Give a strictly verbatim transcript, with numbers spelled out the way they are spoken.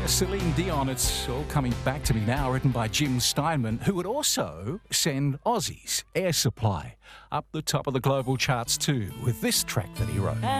Celine Dion, It's All Coming Back to Me Now, written by Jim Steinman, who would also send Aussies Air Supply up the top of the global charts too, with this track that he wrote.